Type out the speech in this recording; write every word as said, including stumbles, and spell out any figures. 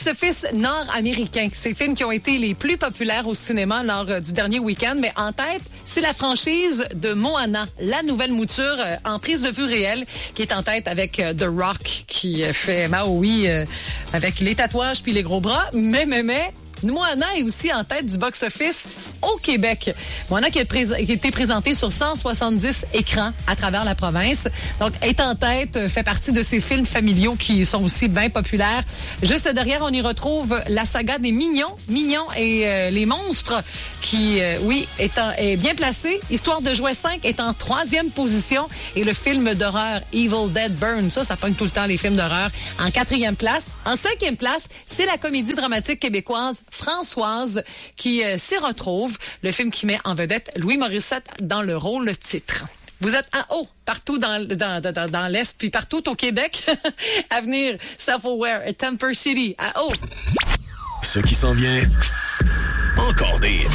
box-office nord-américain. Ces films qui ont été les plus populaires au cinéma lors euh, du dernier week-end. Mais en tête, c'est la franchise de Moana, la nouvelle mouture euh, en prise de vue réelle, qui est en tête avec euh, The Rock, qui euh, fait Maui euh, avec les tatouages puis les gros bras. Mais, mais, mais... Moana est aussi en tête du box-office au Québec. Moana qui a, pré- qui a été présenté sur cent soixante-dix écrans à travers la province. Donc, est en tête, fait partie de ces films familiaux qui sont aussi bien populaires. Juste derrière, on y retrouve la saga des Mignons. Mignons et euh, les monstres qui, euh, oui, est, en, est bien placé. Histoire de jouet cinq est en troisième position. Et le film d'horreur Evil Dead Burn, ça, ça pogne tout le temps les films d'horreur, en quatrième place. En cinquième place, c'est la comédie dramatique québécoise Françoise qui euh, s'y retrouve. Le film qui met en vedette Louis Morissette dans le rôle titre. Vous êtes en haut, partout dans, dans, dans, dans l'Est, puis partout au Québec. Avenir, Self-Aware, Temper City, à haut. Ce qui s'en vient, encore des